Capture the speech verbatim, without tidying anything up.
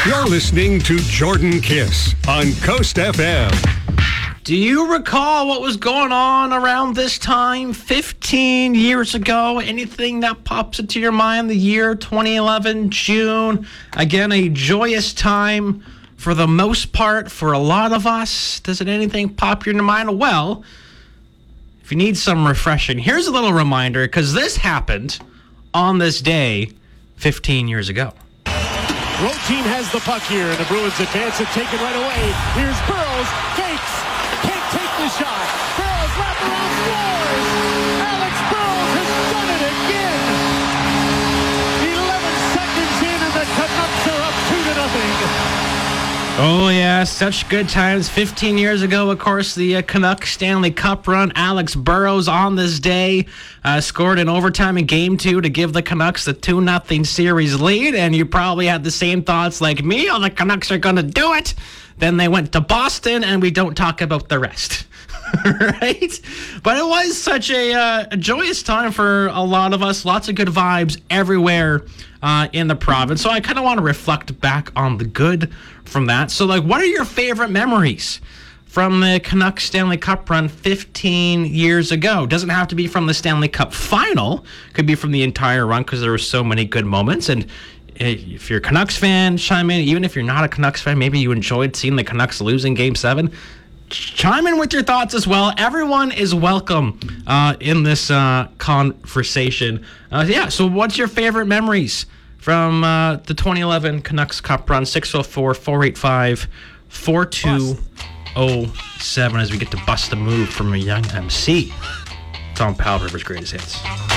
You're listening to Jordan Kiss on Coast F M. Do you recall what was going on around this time fifteen years ago? Anything that pops into your mind? The year twenty eleven, June. Again, a joyous time for the most part for a lot of us. Does it anything pop in your mind? Well, if you need some refreshing, here's a little reminder, because this happened on this day fifteen years ago. Road team has the puck here, and the Bruins advance it, taken right away. Here's Burrows, fakes, can't take the shot. Burrows wraparound scores. Alex Burrows has done it again. eleven seconds in, and the Canucks are up two to nothing. Oh, yeah, such good times. fifteen years ago, of course, the uh, Canucks Stanley Cup run. Alex Burrows on this day uh, scored in overtime in Game two to give the Canucks the two nothing series lead. And you probably had the same thoughts like me. Oh, the Canucks are going to do it. Then they went to Boston, and we don't talk about the rest. Right? But it was such a, uh, a joyous time for a lot of us. Lots of good vibes everywhere uh, in the province. So I kind of want to reflect back on the good from that. So, like, what are your favorite memories from the Canucks Stanley Cup run fifteen years ago? Doesn't have to be from the Stanley Cup final. Could be from the entire run, because there were so many good moments. And if you're a Canucks fan, chime in. Even if you're not a Canucks fan, maybe you enjoyed seeing the Canucks lose in Game seven. Chime in with your thoughts as well. Everyone is welcome uh, in this uh, conversation. Uh, yeah, so what's your favorite memories from uh, the twenty eleven Canucks Cup run? six oh four, four eight five, four two oh seven as we get to bust a move from a young M C. It's on Powell River's Greatest Hits.